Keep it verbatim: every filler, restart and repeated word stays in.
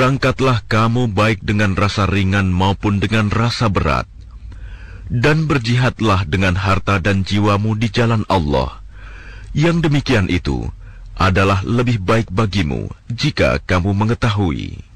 berangkatlah kamu baik dengan rasa ringan maupun dengan rasa berat, dan berjihadlah dengan harta dan jiwamu di jalan Allah. Yang demikian itu adalah lebih baik bagimu jika kamu mengetahui.